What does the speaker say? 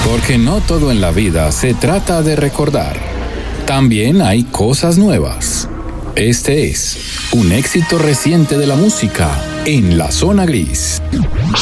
Porque no todo en la vida se trata de recordar. También hay cosas nuevas. Este es un éxito reciente de la música en la zona gris.